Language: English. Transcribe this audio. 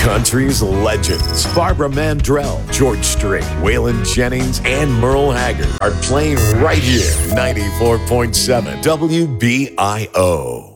Country's legends Barbara Mandrell, George Strait, Waylon Jennings, and Merle Haggard are playing right here. 94.7 WBIO.